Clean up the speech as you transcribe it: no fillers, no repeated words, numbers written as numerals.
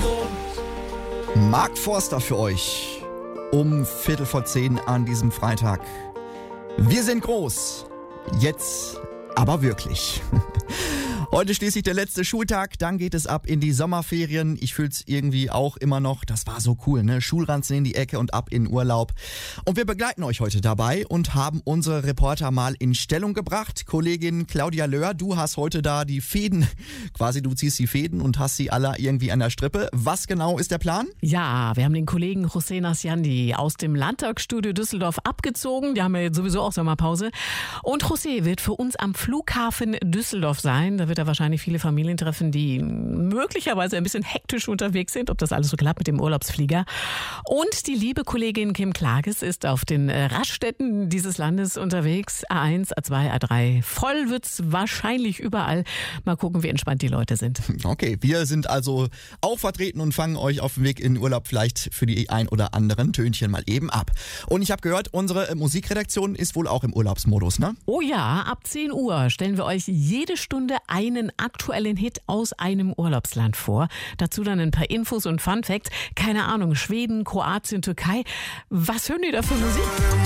Mark Forster für euch um 10:15 an diesem Freitag. Wir sind groß, jetzt aber wirklich. Heute schließlich der letzte Schultag, dann geht es ab in die Sommerferien. Ich fühl's irgendwie auch immer noch, das war so cool, ne? Schulranzen in die Ecke und ab in Urlaub. Und wir begleiten euch heute dabei und haben unsere Reporter mal in Stellung gebracht. Kollegin Claudia Löhr, du hast heute da die Fäden, quasi du ziehst die Fäden und hast sie alle irgendwie an der Strippe. Was genau ist der Plan? Ja, wir haben den Kollegen José Nasciandi aus dem Landtagsstudio Düsseldorf abgezogen. Die haben ja jetzt sowieso auch Sommerpause. Und José wird für uns am Flughafen Düsseldorf sein. Da wird er wahrscheinlich viele Familien treffen, die möglicherweise ein bisschen hektisch unterwegs sind, ob das alles so klappt mit dem Urlaubsflieger. Und die liebe Kollegin Kim Klages ist auf den Raststätten dieses Landes unterwegs. A1, A2, A3. Voll wird's wahrscheinlich überall. Mal gucken, wie entspannt die Leute sind. Okay, wir sind also auch vertreten und fangen euch auf dem Weg in den Urlaub vielleicht für die ein oder anderen Tönchen mal eben ab. Und ich habe gehört, unsere Musikredaktion ist wohl auch im Urlaubsmodus, ne? Oh ja, ab 10 Uhr stellen wir euch jede Stunde einen aktuellen Hit aus einem Urlaubsland vor. Dazu dann ein paar Infos und Fun Facts. Keine Ahnung, Schweden, Kroatien, Türkei. Was hören die da für Musik?